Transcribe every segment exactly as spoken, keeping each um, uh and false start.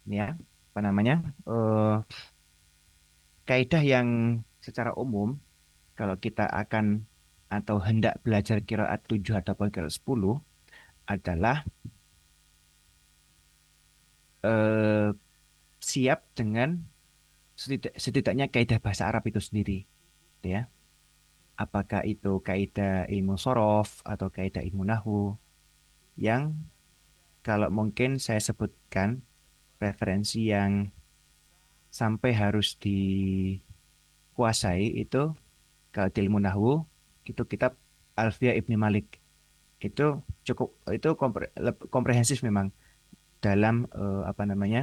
ini ya, apa namanya? eh kaidah yang secara umum kalau kita akan atau hendak belajar qiraat tujuh ataupun qiraat sepuluh adalah eh, siap dengan setidak- setidaknya kaidah bahasa Arab itu sendiri, gitu ya. Apakah itu kaidah ilmu sorof atau kaidah ilmu nahwu yang kalau mungkin saya sebutkan referensi yang sampai harus dikuasai itu kalau di ilmu nahwu itu kitab Alfiya Ibni Malik itu cukup itu kompre- lep- komprehensif memang dalam eh, apa namanya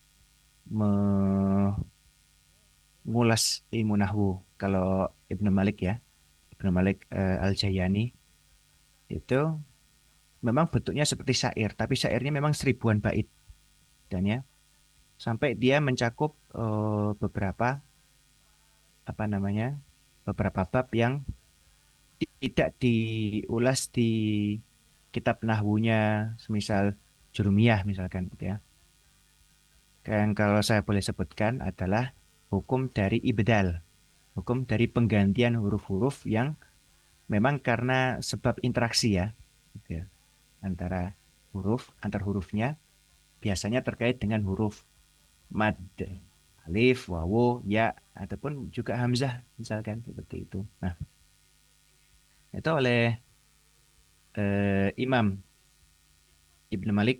mengulas ilmu nahwu. Kalau Ibnu Malik ya, Ibnu Malik eh, Al-Jayani itu memang bentuknya seperti syair, tapi syairnya memang seribuan bait dan ya sampai dia mencakup eh, beberapa apa namanya beberapa bab yang tidak diulas di kitab nahwunya, semisal Jurumiyah misalkan gitu ya. Yang kalau saya boleh sebutkan adalah hukum dari ibdal, hukum dari penggantian huruf-huruf yang memang karena sebab interaksi ya, gitu ya, antara huruf, antar hurufnya biasanya terkait dengan huruf mad, alif, wawu, ya, ataupun juga hamzah misalkan seperti itu. Nah, itu oleh eh, Imam Ibn Malik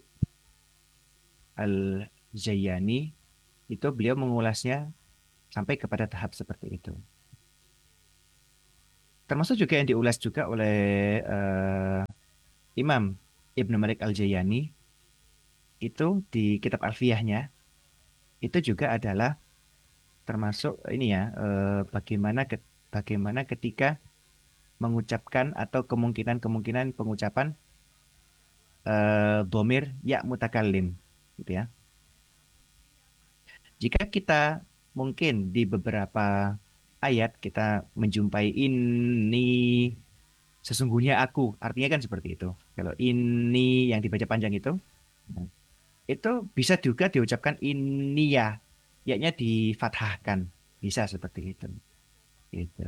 Al-Zayyani itu beliau mengulasnya sampai kepada tahap seperti itu. Termasuk juga yang diulas juga oleh eh, Imam Ibn Malik Al-Jayani itu di kitab Alfiyahnya itu juga adalah termasuk ini ya eh, bagaimana ke- bagaimana ketika mengucapkan atau kemungkinan-kemungkinan pengucapan eh, domir ya mutakallim gitu ya. Jika kita mungkin di beberapa ayat kita menjumpai ini sesungguhnya aku, artinya kan seperti itu. Kalau ini yang dibaca panjang itu, nah, itu bisa juga diucapkan ini ya, ya-nya difathahkan, bisa seperti itu. Gitu.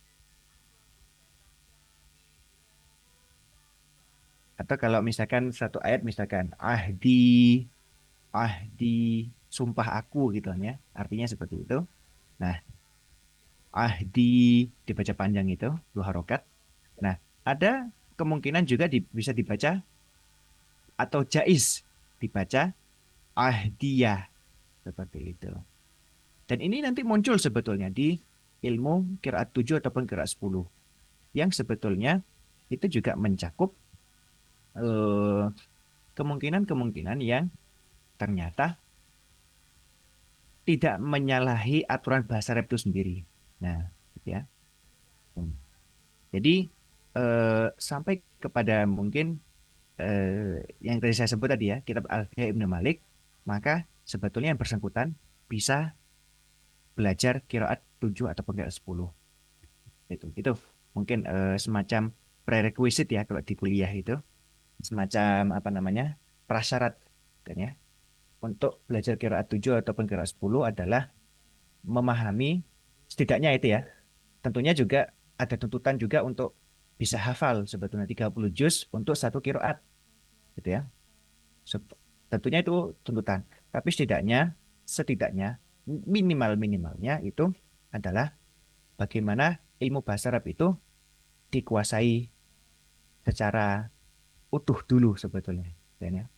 Atau kalau misalkan satu ayat misalkan ahdi, ahdi, sumpah aku gitu kan ya, artinya seperti itu. Nah, ahdi dibaca panjang itu dua harokat. Nah, ada kemungkinan juga di- bisa dibaca atau jaiz dibaca ahdiyah seperti itu. Dan ini nanti muncul sebetulnya di ilmu qiraat tujuh ataupun qiraat sepuluh yang sebetulnya itu juga mencakup eh, kemungkinan-kemungkinan yang ternyata tidak menyalahi aturan bahasa Arab itu sendiri. Nah, gitu ya. Hmm. Jadi eh, sampai kepada mungkin eh, yang tadi saya sebut tadi ya, kitab Alfiya Ibnu Malik, maka sebetulnya yang bersangkutan bisa belajar qiraat tujuh ataupun qiraat sepuluh. Itu, itu mungkin eh, semacam prerequisite ya kalau di kuliah itu, semacam apa namanya prasyarat kan ya untuk belajar qiraat tujuh ataupun qiraat sepuluh adalah memahami setidaknya itu ya. Tentunya juga ada tuntutan juga untuk bisa hafal sebetulnya tiga puluh juz untuk satu qiraat gitu ya. Sep- Tentunya itu tuntutan. Tapi setidaknya, setidaknya minimal-minimalnya itu adalah bagaimana ilmu bahasa Arab itu dikuasai secara utuh dulu sebetulnya. Dan ya.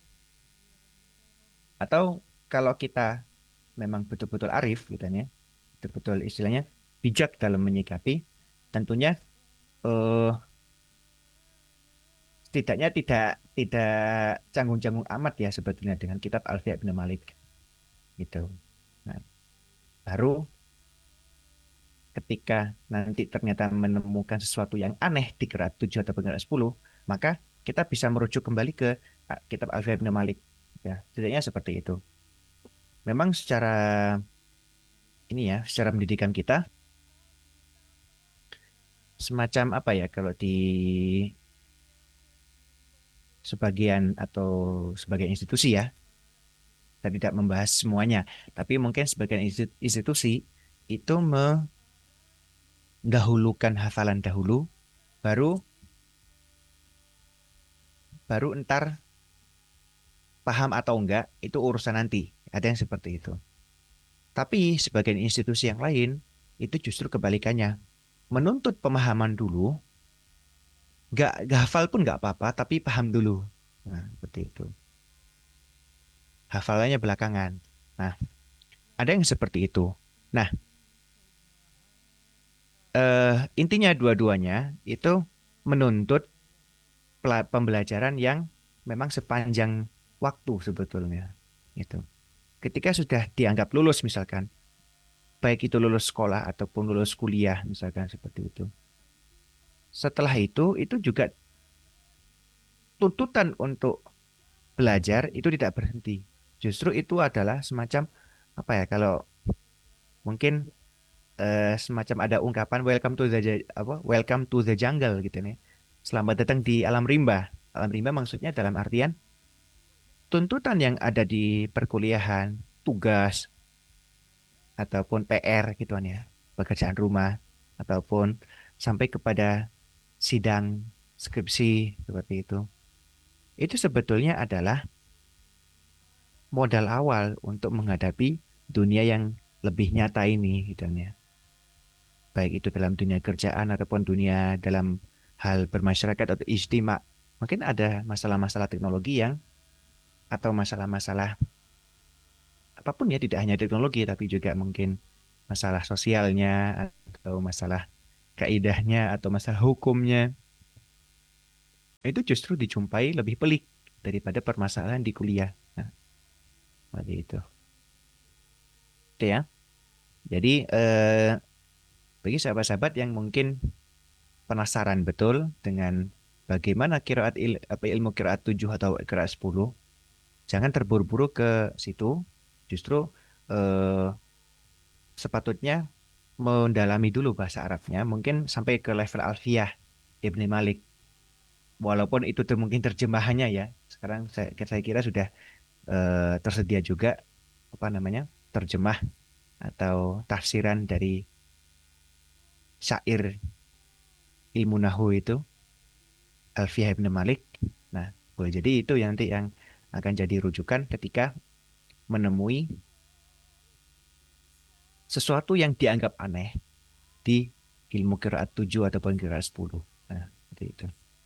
Atau kalau kita memang betul-betul arif, gitu ya, betul-betul istilahnya bijak dalam menyikapi, tentunya eh, setidaknya tidak tidak canggung-canggung amat ya sebetulnya dengan kitab Alfiya bin Malik gitu. Nah, baru ketika nanti ternyata menemukan sesuatu yang aneh di qiraat tujuh atau qiraat sepuluh, maka kita bisa merujuk kembali ke ah, kitab Alfiya bin Malik. Ya, setidaknya seperti itu. Memang secara ini ya, secara pendidikan kita semacam apa ya kalau di sebagian atau sebagai institusi ya, dan tidak membahas semuanya. Tapi mungkin sebagian insti- institusi itu mendahulukan hafalan dahulu, baru baru entar paham atau enggak itu urusan nanti. Ada yang seperti itu. Tapi sebagian institusi yang lain itu justru kebalikannya, menuntut pemahaman dulu, nggak nggak hafal pun nggak apa-apa, tapi paham dulu. Nah, seperti itu. Hafalannya belakangan. Nah, ada yang seperti itu. Nah, eh, intinya dua-duanya itu menuntut pela- pembelajaran yang memang sepanjang waktu sebetulnya. Itu. Ketika sudah dianggap lulus misalkan, baik itu lulus sekolah ataupun lulus kuliah misalkan seperti itu. Setelah itu, itu juga tuntutan untuk belajar itu tidak berhenti. Justru itu adalah semacam apa ya? Kalau mungkin eh, semacam ada ungkapan welcome to the ja- apa? Welcome to the jungle gitu nih. Selamat datang di alam rimba. Alam rimba maksudnya dalam artian tuntutan yang ada di perkuliahan, tugas ataupun P R gitu kan ya, pekerjaan rumah ataupun sampai kepada sidang skripsi seperti itu. Itu sebetulnya adalah modal awal untuk menghadapi dunia yang lebih nyata ini gitu ya. Baik itu dalam dunia kerjaan ataupun dunia dalam hal bermasyarakat atau istimewa. Mungkin ada masalah-masalah teknologi yang atau masalah-masalah apapun ya, tidak hanya teknologi tapi juga mungkin masalah sosialnya atau masalah kaidahnya atau masalah hukumnya itu justru dijumpai lebih pelik daripada permasalahan di kuliah. Nah, seperti itu. Itu ya. Jadi eh, bagi sahabat-sahabat yang mungkin penasaran betul dengan bagaimana kiraat il, apa ilmu kiraat tujuh atau kiraat sepuluh, jangan terburu-buru ke situ. Justru eh, sepatutnya mendalami dulu bahasa Arabnya, mungkin sampai ke level Alfiyah Ibni Malik. Walaupun itu tuh mungkin terjemahannya ya. Sekarang saya, saya kira sudah eh, tersedia juga apa namanya terjemah atau tafsiran dari syair ilmu nahu itu Alfiyah Ibn Malik. Nah, boleh jadi itu yang nanti yang akan jadi rujukan ketika menemui sesuatu yang dianggap aneh di ilmu qiraat tujuh ataupun qiraat sepuluh. Nah, seperti itu.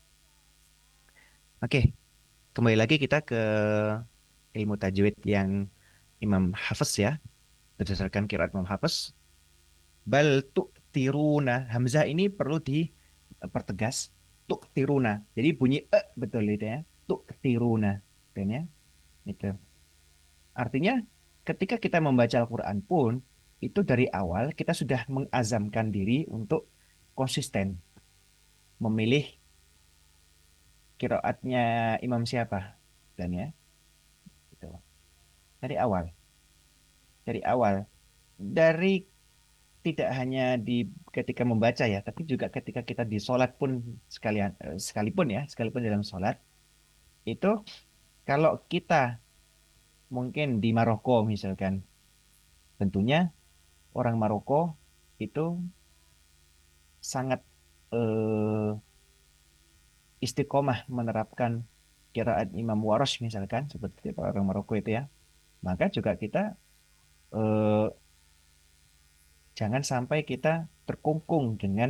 Oke, kembali lagi kita ke ilmu tajwid yang Imam Hafiz ya, berdasarkan qiraat Imam Hafiz. Bal tu'tiruna. Hamzah ini perlu dipertegas. Tu'tiruna. Jadi bunyi e betul itu ya. Tu'tiruna. Dan ya, itu. Artinya ketika kita membaca Al-Quran pun itu dari awal kita sudah mengazamkan diri untuk konsisten memilih kiroatnya imam siapa dan ya itu dari awal dari awal dari tidak hanya di ketika membaca ya tapi juga ketika kita di sholat pun sekalian eh, sekalipun ya sekalipun dalam sholat itu kalau kita mungkin di Maroko misalkan tentunya orang Maroko itu sangat eh, istiqomah menerapkan kiraat Imam Warosh misalkan seperti orang Maroko itu ya, maka juga kita eh, jangan sampai kita terkungkung dengan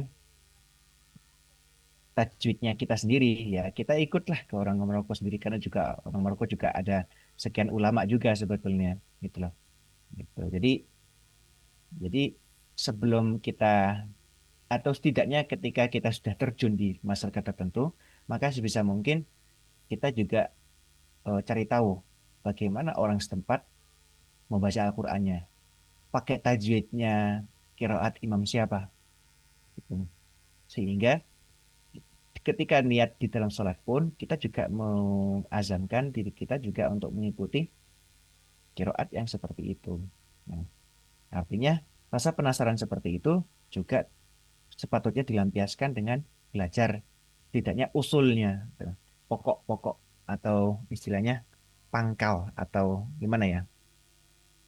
tajwidnya kita sendiri ya. Kita ikutlah ke orang Maroko sendiri karena juga orang Maroko juga ada sekian ulama juga sebetulnya gitu loh. Gitu. Jadi jadi sebelum kita atau setidaknya ketika kita sudah terjun di masyarakat tertentu, maka sebisa mungkin kita juga eh, cari tahu bagaimana orang setempat membaca Al-Qur'annya, pakai tajwidnya kiraat imam siapa gitu. Sehingga ketika niat di dalam sholat pun kita juga mengazamkan diri kita juga untuk mengikuti kiraat yang seperti itu. Nah, artinya rasa penasaran seperti itu juga sepatutnya dilampiaskan dengan belajar tidaknya usulnya, gitu. Pokok-pokok atau istilahnya pangkal atau gimana ya?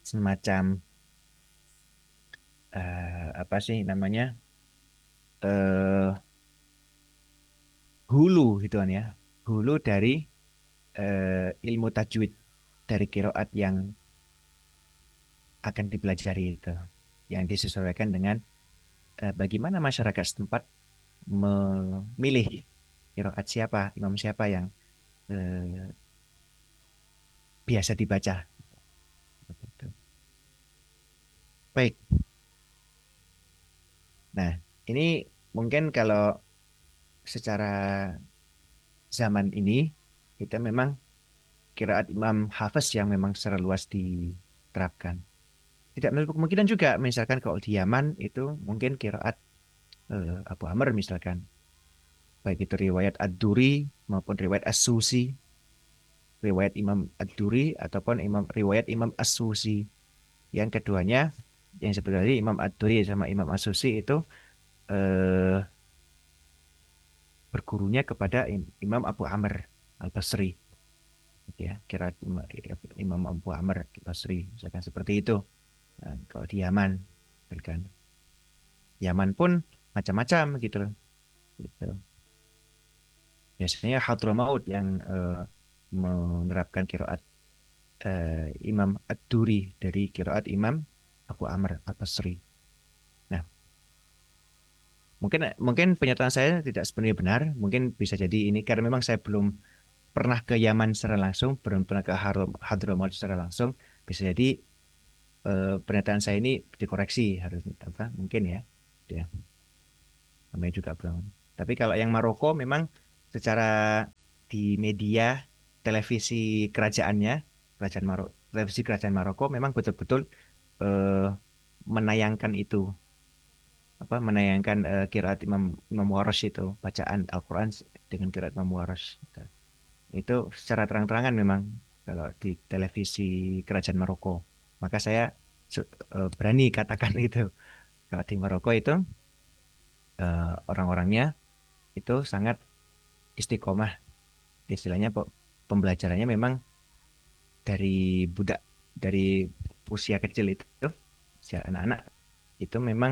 semacam eh, apa sih namanya eh hulu gitu kan ya, hulu dari eh, ilmu tajwid dari kiroat yang akan dipelajari itu, yang disesuaikan dengan eh, bagaimana masyarakat setempat memilih kiroat siapa, imam siapa yang eh, biasa dibaca. Begitu. Baik, nah ini mungkin kalau secara zaman ini kita memang kiraat Imam Hafiz yang memang secara luas diterapkan. Tidak menutup kemungkinan juga, misalkan kalau di Yaman itu mungkin kiraat eh, Abu Amr misalkan, baik itu riwayat Ad-Duri maupun riwayat As-Susi, riwayat Imam Ad-Duri ataupun Imam riwayat Imam As-Susi. Yang keduanya, yang sebenarnya Imam Ad-Duri sama Imam As-Susi itu eh, bergurunya kepada Imam Abu Amr Al-Basri, gitu ya, kira Imam Abu Amr Al-Basri, misalkan seperti itu. Nah, kalau di Yaman, kan Yaman pun macam-macam gitu loh. Gitu. Biasanya Hadramaut yang eh, menerapkan kiroat eh, Imam Ad-Duri dari kiroat Imam Abu Amr Al-Basri. Nah, mungkin mungkin pernyataan saya tidak sepenuhnya benar. Mungkin bisa jadi ini karena memang saya belum pernah ke Yaman secara langsung, belum pernah ke Haram- Hadramaut secara langsung. Bisa jadi eh, pernyataan saya ini dikoreksi harus apa? Mungkin ya. Ya, namanya juga belum. Tapi kalau yang Maroko memang secara di media televisi kerajaannya, kerajaan Maroko, televisi kerajaan Maroko memang betul-betul eh, menayangkan itu, apa menayangkan eh, qiraat Imam Imam Warosh itu, bacaan Al-Qur'an dengan qiraat Imam Warosh. Itu secara terang-terangan memang kalau di televisi kerajaan Maroko. Maka saya su- eh, berani katakan itu. Kalau di Maroko itu eh, orang-orangnya itu sangat istiqomah. Istilahnya pe- pembelajarannya memang dari budak, dari usia kecil itu, usia anak-anak itu memang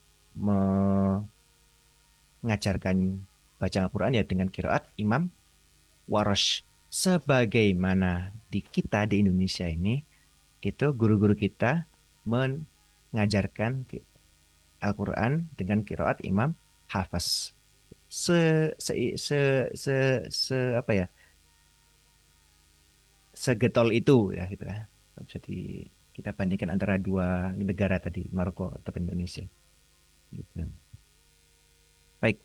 mengajarkan baca Al-Quran ya dengan kiraat Imam Warosh. Sebagaimana di kita di Indonesia ini, itu guru-guru kita mengajarkan Al-Quran dengan kiraat Imam Hafaz. Se, se, se, se, se, apa ya, segetol itu ya gitu ya. Bisa di, kita bandingkan antara dua negara tadi, Maroko atau Indonesia. Gitu. Baik,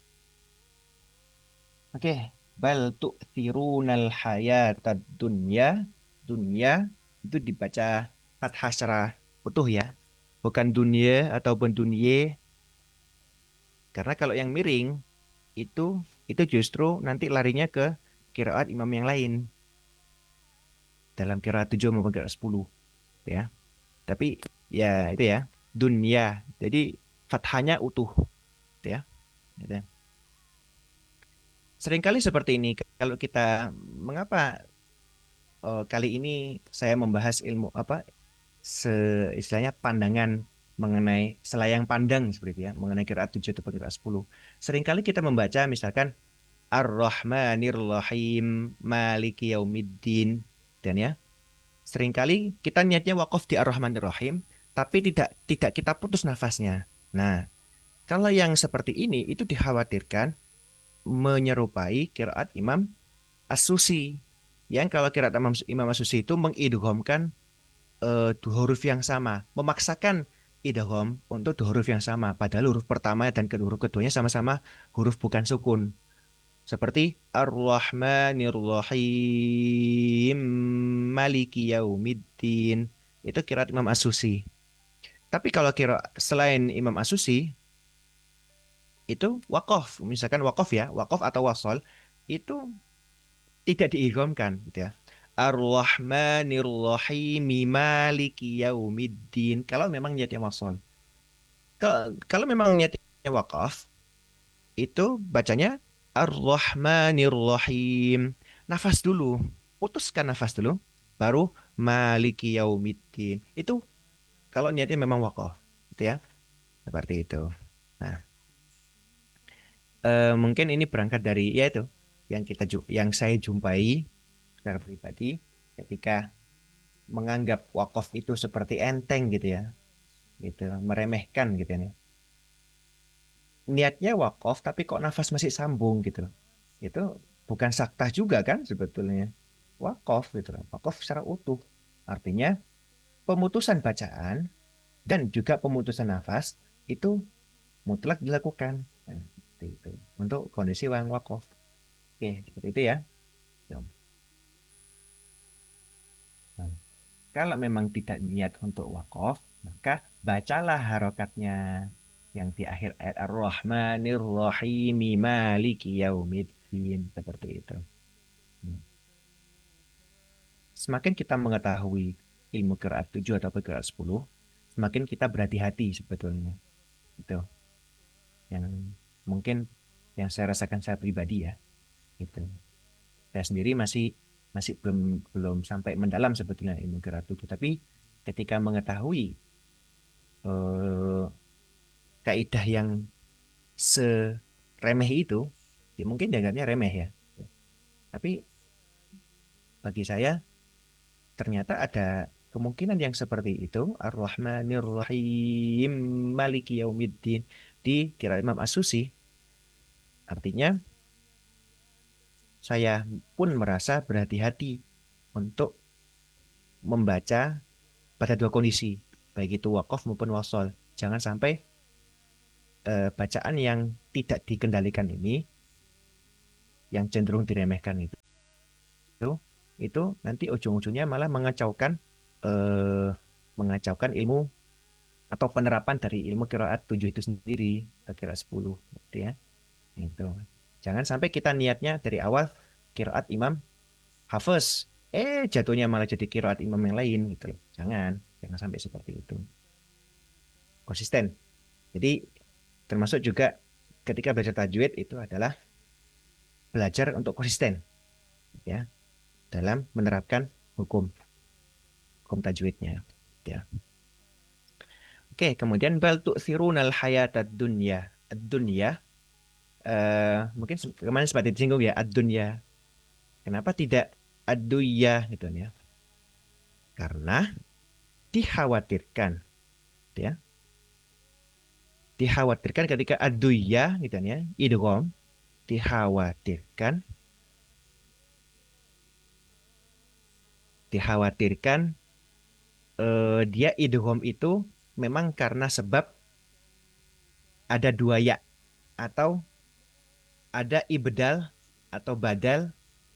oke. Bal tu'thirunal hayatad dunya. Dunya itu dibaca fathah secara utuh ya. Bukan dunia ataupun dunye. Karena kalau yang miring itu itu justru nanti larinya ke kiraat imam yang lain dalam kiraat tujuh maupun kiraat sepuluh ya. Tapi ya itu ya, dunia. Jadi fathahnya utuh gitu ya. Gitu ya. Seringkali seperti ini kalau kita mengapa eh, kali ini saya membahas ilmu apa se istilahnya pandangan mengenai selayang pandang seperti itu ya, mengenai kiraat tujuh atau kiraat sepuluh. Seringkali kita membaca misalkan Ar-Rahmanir Rahim Maliki Yaumiddin dan ya, seringkali kita niatnya wakaf di Ar-Rahmanir Rahim tapi tidak tidak kita putus nafasnya. Nah, kalau yang seperti ini itu dikhawatirkan menyerupai kiraat Imam As-Susi. Yang kalau kiraat Imam, Imam As-Susi itu mengidghamkan eh, dua huruf yang sama, memaksakan idgham untuk dua huruf yang sama, padahal huruf pertama dan kedua huruf keduanya sama-sama huruf bukan sukun. Seperti Ar-Rahmanir Rahim Maliki Yaumiddin. Itu kiraat Imam As-Susi. Tapi kalau kira selain Imam As-Susi itu wakaf, misalkan wakaf ya, wakaf atau wasol itu tidak diidghamkan gitu ya. Ar-Rahmanir Rahim Maliki Yaumiddin. Kalau memang niatnya wasol. Kalau, kalau memang niatnya wakaf, itu bacanya Ar-Rahmanir Rahim. Nafas dulu. Putuskan nafas dulu. Baru Maliki Yaumiddin. Itu Kalau niatnya memang wakaf, gitu ya, seperti itu. Nah, eh, mungkin ini berangkat dari ya itu yang kita ju- yang saya jumpai secara pribadi ketika menganggap wakaf itu seperti enteng gitu ya, gitu, meremehkan gitu ya. Niatnya wakaf tapi kok nafas masih sambung gitu loh. Itu bukan saktah juga kan sebetulnya. Wakaf gitu loh. Wakaf secara utuh. Artinya pemutusan bacaan dan juga pemutusan nafas itu mutlak dilakukan. Nah, seperti itu. Untuk kondisi yang wakaf. Oke, seperti itu ya. Nah, kalau memang tidak niat untuk wakaf, maka bacalah harokatnya yang di akhir ayat Ar-Rahmanir Rahim Maliki Yaumiddin seperti itu. Hmm. Semakin kita mengetahui ilmu qiraat tujuh atau qiraat sepuluh, semakin kita berhati-hati sebetulnya. Itu yang mungkin yang saya rasakan saya pribadi ya. Itu. Saya sendiri masih masih belum belum sampai mendalam sebetulnya ilmu qiraat tujuh, tapi ketika mengetahui eh, kaidah yang seremeh itu, ya mungkin dianggapnya remeh ya. Tapi bagi saya ternyata ada kemungkinan yang seperti itu. Ar-Rahmanir Rahim Maliki Yaumiddin di kira Imam As-Susi. Artinya saya pun merasa berhati-hati untuk membaca pada dua kondisi, baik itu wakaf maupun wasol. Jangan sampai eh, bacaan yang tidak dikendalikan ini, yang cenderung diremehkan itu, itu nanti ujung-ujungnya malah mengacaukan eh, mengacaukan ilmu atau penerapan dari ilmu qiraat tujuh itu sendiri atau qiraat sepuluh gitu ya. Itu. Jangan sampai kita niatnya dari awal qiraat Imam Hafiz, eh jatuhnya malah jadi qiraat imam yang lain gitu loh. Jangan, jangan sampai seperti itu. Konsisten. Jadi termasuk juga ketika belajar tajwid itu adalah belajar untuk konsisten ya dalam menerapkan hukum hukum tajwidnya ya. Oke, kemudian bal tu'thirunal hayatad dunya. Ad-dunya eh mungkin se- kemarin sempat disinggung ya ad-dunya. Kenapa tidak ad-dunya gitu ya? Karena dikhawatirkan ya. Dikhawatirkan ketika ad-dunya gitu ya, idgham dikhawatirkan dikhawatirkan eh, dia idgham itu memang karena sebab ada dua ya atau ada ibdal atau badal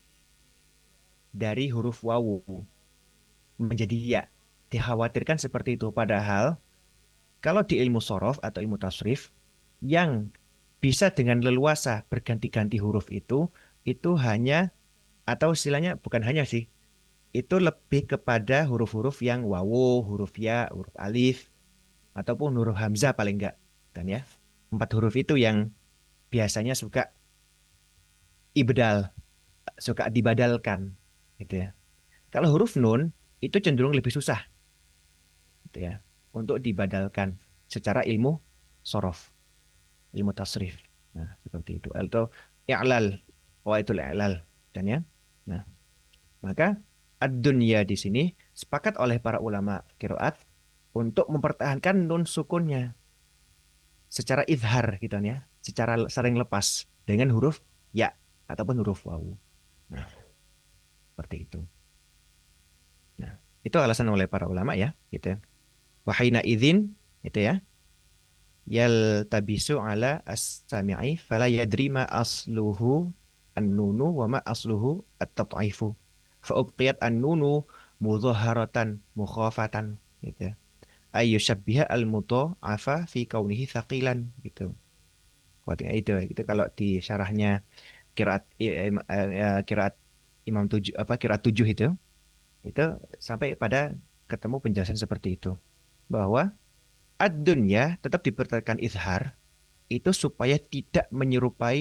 dari huruf wawu menjadi ya. Dikhawatirkan seperti itu. Padahal kalau di ilmu sorof atau ilmu tasrif yang bisa dengan leluasa berganti-ganti huruf itu, itu hanya atau istilahnya bukan hanya sih, itu lebih kepada huruf-huruf yang wawu, huruf ya, huruf alif, ataupun huruf hamzah paling enggak. Dan ya, empat huruf itu yang biasanya suka ibdal, suka dibadalkan. Gitu ya. Kalau huruf nun, itu cenderung lebih susah gitu ya, untuk dibadalkan secara ilmu sorof, ilmu tasrif. Nah, seperti itu. Atau i'lal, itu i'lal. Dan ya, nah, maka ad-dunya di sini sepakat oleh para ulama kiroat untuk mempertahankan nun sukunnya secara izhar gitu ya, secara sering lepas dengan huruf ya ataupun huruf wawu. Nah, seperti itu. Nah, itu alasan oleh para ulama ya, gitu ya. Wahina idzin itu ya, yaltabisu ala as-sami'i fala yadri ma asluhu an-nunu wa ma asluhu at-tat'ifu fa ubqiyat an-nunu mudhaharatan mukhafatan gitu ya, ay yusyabbiha al-mudha'afa fi kaunihi thaqilan gitu. Waktu itu itu kalau di syarahnya kiraat kiraat Imam tujuh apa kiraat tujuh itu itu sampai pada ketemu penjelasan seperti itu bahwa ad-dunya tetap dipertahankan izhar itu supaya tidak menyerupai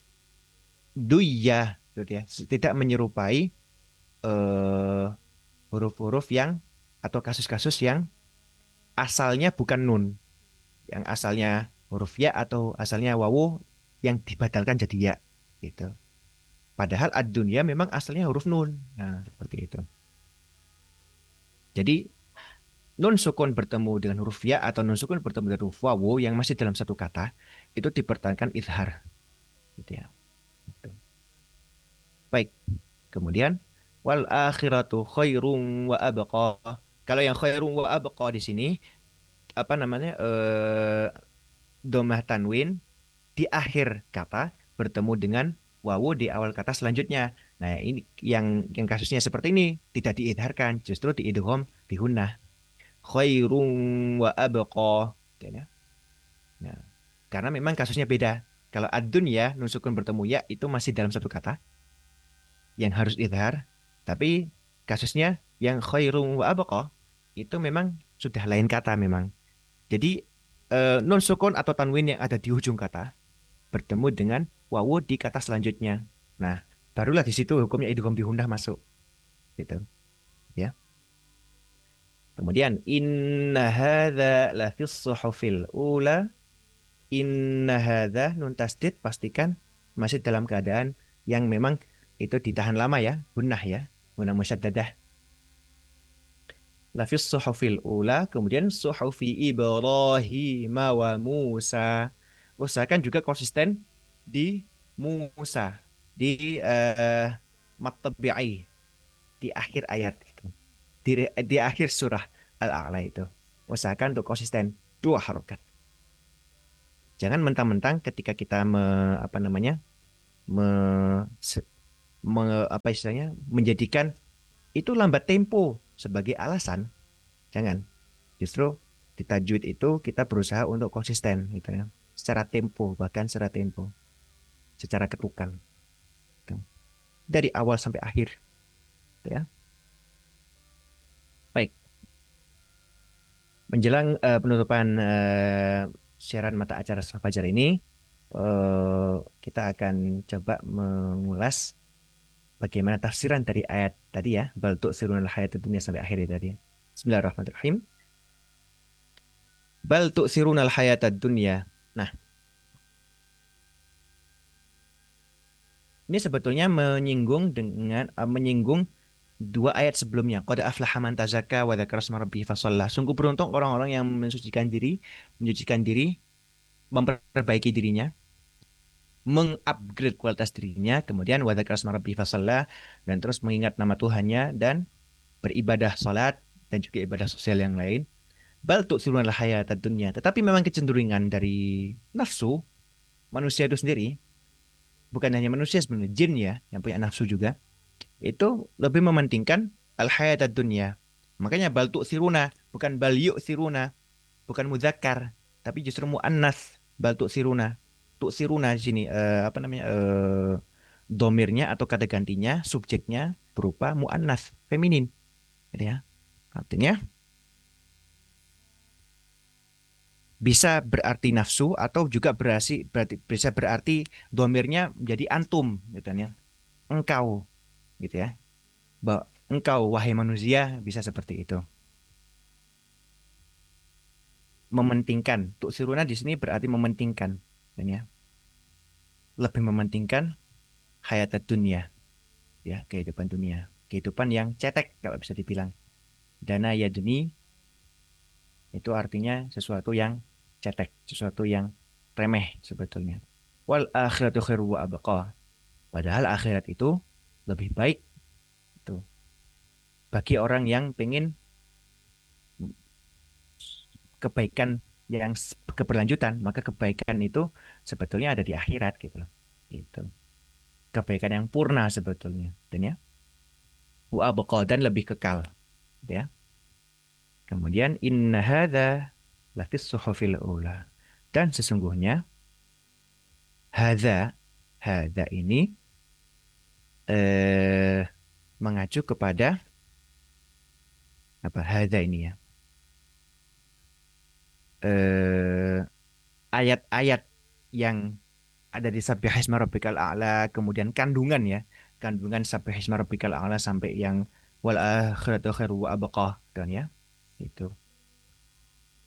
duya gitu ya, tidak menyerupai eh, huruf-huruf yang atau kasus-kasus yang asalnya bukan nun, yang asalnya huruf ya atau asalnya wawu yang dibatalkan jadi ya gitu. Padahal ad-dunya memang asalnya huruf nun. Nah, seperti itu. Jadi nun sukun bertemu dengan huruf ya atau nun sukun bertemu dengan huruf wawu yang masih dalam satu kata itu dipertahankan izhar gitu ya. Gitu. Baik. Kemudian wal akhiratu khairum wa abqa. Kalau yang khairum wa abqa di sini apa namanya? eh domah tanwin di akhir kata bertemu dengan wawu di awal kata selanjutnya. Nah, ini yang yang kasusnya seperti ini tidak diidharkan, justru diidgham bigunnah. Khairum wa abqa. Gitu ya. Nah, karena memang kasusnya beda. Kalau ad-dunya nun sukun bertemu ya itu masih dalam satu kata yang harus idhar, tapi kasusnya yang khairum wa abqa itu memang sudah lain kata memang. Jadi eh, nun sukun atau tanwin yang ada di ujung kata bertemu dengan wawu di kata selanjutnya. Nah, barulah di situ hukumnya idgham bihundah masuk gitu ya. Kemudian inna hadza la fis suhufil ula. Inna hadza nun tasdid pastikan masih dalam keadaan yang memang itu ditahan lama ya, gunnah ya, gunnah musyaddadah. La fis suhufil ula, kemudian suhufi Ibrahim wa Musa. Usahakan juga konsisten di Musa, di uh, matabi'i, di akhir ayat itu. Di, di akhir surah Al-A'la itu. Usahakan untuk konsisten dua harokat. Jangan mentang-mentang ketika kita me, apa namanya? Me, se- me- apa istilahnya? Menjadikan itu lambat tempo sebagai alasan. Jangan. Justru di tajwid itu kita berusaha untuk konsisten gitu ya. Secara tempo, bahkan secara tempo, secara ketukan. Gitu. Dari awal sampai akhir. Gitu ya. Baik. Menjelang eh, penutupan eh, siaran mata acara Salah Fajar ini, eh, kita akan coba mengulas bagaimana tafsiran dari ayat tadi ya, bal tu'sirunal hayatad dunya sampai akhir tadi. Bismillahirrahmanirrahim. Bal tu'sirunal hayatad dunya. Nah, ini sebetulnya menyinggung dengan uh, menyinggung dua ayat sebelumnya. Qad aflaha man tazakka wa dzakara asma rabbih fashallah. Sungguh beruntung orang-orang yang mensucikan diri, menyucikan diri, memperbaiki dirinya, mengupgrade kualitas dirinya, kemudian wa dzakara asma rabbih fashallah dan terus mengingat nama Tuhannya dan beribadah salat dan juga ibadah sosial yang lain. Bal tu'thirunal hayatad dunya. Tetapi memang kecenderungan dari nafsu manusia itu sendiri, bukan hanya manusia sebenarnya, jin ya, yang punya nafsu juga, itu lebih mementingkan al hayatad dunya. Makanya bal tu'thiruna, bukan bal yu'thiruna, bukan muzakkar, tapi justru muannas, bal tu'thiruna. Tu'thiruna di sini eh, apa namanya? Eh, domirnya atau kata gantinya, subjeknya berupa muannas, feminin, gitu ya. Artinya bisa berarti nafsu atau juga berarti berarti bisa berarti domirnya menjadi antum gitu kan ya, engkau gitu ya, bahwa engkau wahai manusia bisa seperti itu, mementingkan untuk siruna di sini berarti mementingkan kan ya, lebih mementingkan hayat dunia ya, kehidupan dunia, kehidupan yang cetek kalau bisa dibilang. Dana ya duni itu artinya sesuatu yang cetek, sesuatu yang remeh sebetulnya. Wal akhiratu khairu wa abqa. Padahal akhirat itu lebih baik itu bagi orang yang pengen kebaikan yang s- keberlanjutan, maka kebaikan itu sebetulnya ada di akhirat gitu loh. Itu kebaikan yang purna sebetulnya. Dan ya, wa abqa dan lebih kekal, gitu ya. Kemudian inna hadza lafis suhufil ula. Dan sesungguhnya hadza hadza ini eh mengacu kepada apa hadza ini ya. Eh ayat-ayat yang ada di Sabbihisma Rabbikal A'la, kemudian kandungan ya, kandungan Sabbihisma Rabbikal A'la sampai yang wal akhiratu khairu wa abqa kan ya. Itu.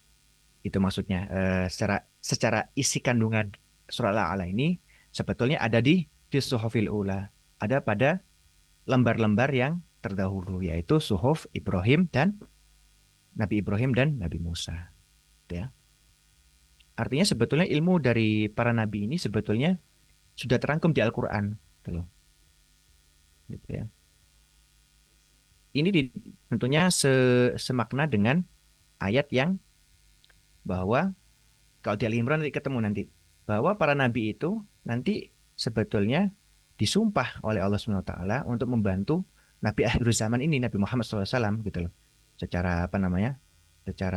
Itu maksudnya eh, secara secara isi kandungan surat Al-A'la ini sebetulnya ada di di suhufil ula, ada pada lembar-lembar yang terdahulu, yaitu suhuf Ibrahim dan Nabi Ibrahim dan Nabi Musa, gitu ya. Artinya sebetulnya ilmu dari para nabi ini sebetulnya sudah terangkum di Al-Qur'an, gitu loh. Gitu ya. Ini di- tentunya se- semakna dengan ayat yang bahwa kalau di Ali Imran nanti ketemu nanti bahwa para nabi itu nanti sebetulnya disumpah oleh Allah Subhanahu wa taala untuk membantu nabi akhir zaman ini, Nabi Muhammad shallallahu alaihi wasallam, gitu loh. Secara apa namanya? Secara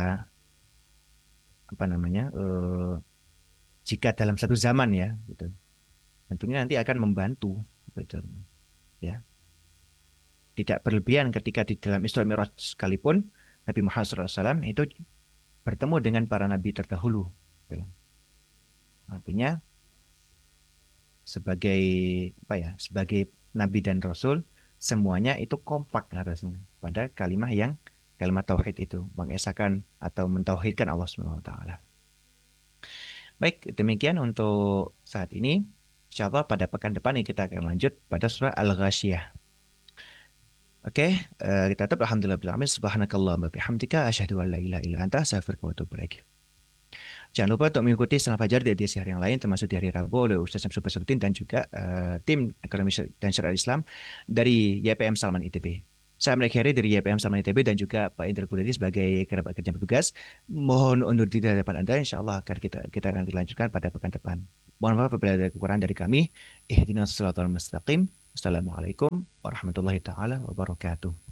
apa namanya? eh, jika dalam satu zaman ya, gitu. Tentunya nanti akan membantu, gitu, ya. Tidak berlebihan ketika di dalam Isra Mi'raj sekalipun Nabi Muhammad shallallahu alaihi wasallam itu bertemu dengan para nabi terdahulu, gitu. Artinya sebagai apa ya, sebagai nabi dan rasul semuanya itu kompak harusnya pada kalimat yang kalimat tauhid itu mengesahkan atau mentauhidkan Allah Subhanahu wa taala. Baik, demikian untuk saat ini. Insya Allah pada pekan depan ini kita akan lanjut pada surah Al-Ghasyiyah. Oke, eh, kita tutup. Alhamdulillah bil alamin. Subhanakallah wa bihamdika asyhadu an la ilaha illa anta astaghfiruka wa atubu ilaik. Jangan lupa untuk mengikuti Salam Fajar di edisi hari yang lain, termasuk di hari Rabu oleh Ustaz Syamsul Basudin dan juga eh, tim Ekonomi dan Syariat Islam dari Y P M Salman I T B. Saya mengakhiri dari Y P M Salman I T B dan juga Pak Indra Budadi sebagai kerabat kerja petugas. Mohon undur diri dari hadapan Anda. Insya Allah akan kita kita akan dilanjutkan pada pekan depan. Mohon maaf apabila ada kekurangan dari kami. Ihdinas siratal mustaqim. Assalamualaikum warahmatullahi taala wabarakatuh.